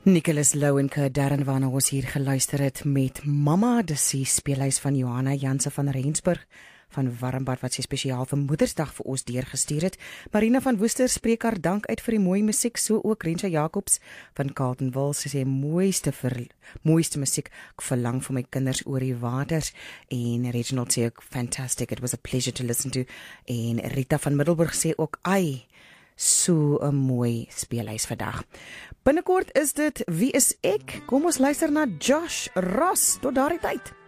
Nicholas Lou en Darren waarna ons hier geluister het met Mama, dis die speelhuis van Johanna Janse van Rensburg van Warmbad wat sy spesiaal vir Moedersdag vir ons deurgestuur het. Marina van Woester spreek haar dank uit vir die mooi musiek, so ook Rensha Jacobs van Carletonville. Sy sê mooiste musiek, ek verlang vir my kinders oor die waters. En Reginald sê ook fantastic, it was a pleasure to listen to. En Rita van Middelburg sê ook so 'n mooi speelhuis vandag. Binnekort is dit Wie is ek? Kom ons luister na Josh Ross. Tot daardie tyd.